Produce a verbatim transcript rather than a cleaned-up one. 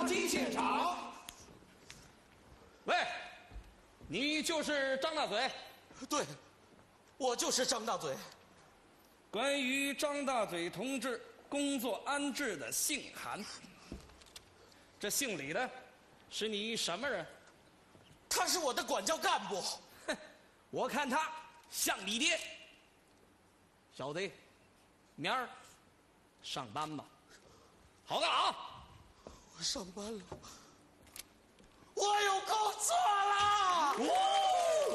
进现场。 喂，你就是张大嘴？ 对，我就是张大嘴。 关于张大嘴同志工作安置的信函，这信里的是你什么人？ 他是我的管教干部。 哼，我看他像你爹。小子，明儿上班吧，好干啊！ 我上班了，我有工作了。 我。